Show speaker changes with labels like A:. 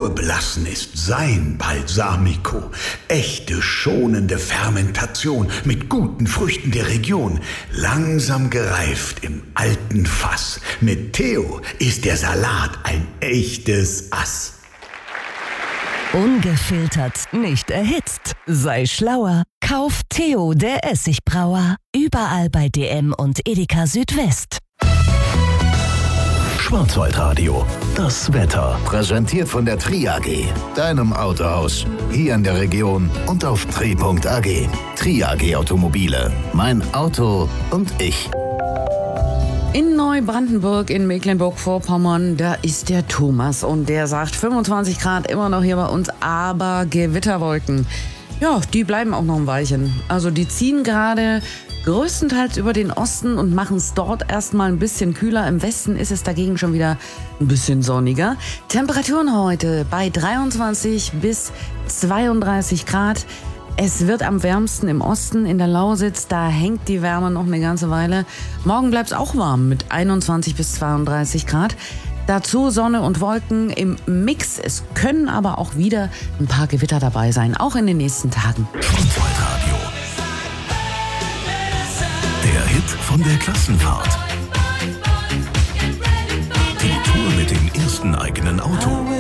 A: Ruhe belassen ist sein Balsamico. Echte, schonende Fermentation mit guten Früchten der Region. Langsam gereift im alten Fass. Mit Theo ist der Salat ein echtes Ass.
B: Ungefiltert, nicht erhitzt. Sei schlauer. Kauf Theo, der Essigbrauer. Überall bei DM und Edeka Südwest.
C: Schwarzwaldradio, das Wetter. Präsentiert von der Tri AG, deinem Autohaus. Hier in der Region und auf tri.ag. Tri AG Automobile. Mein Auto und ich.
D: In Neubrandenburg in Mecklenburg-Vorpommern, da ist der Thomas und der sagt 25 Grad immer noch hier bei uns, aber Gewitterwolken. Ja, die bleiben auch noch ein Weilchen. Also die ziehen gerade größtenteils über den Osten und machen es dort erstmal ein bisschen kühler. Im Westen ist es dagegen schon wieder ein bisschen sonniger. Temperaturen heute bei 23 bis 32 Grad. Es wird am wärmsten im Osten, in der Lausitz, da hängt die Wärme noch eine ganze Weile. Morgen bleibt es auch warm mit 21 bis 32 Grad. Dazu Sonne und Wolken im Mix. Es können aber auch wieder ein paar Gewitter dabei sein, auch in den nächsten Tagen.
C: Schwarzwaldradio. Der Hit von der Klassenfahrt. Die Tour mit dem ersten eigenen Auto.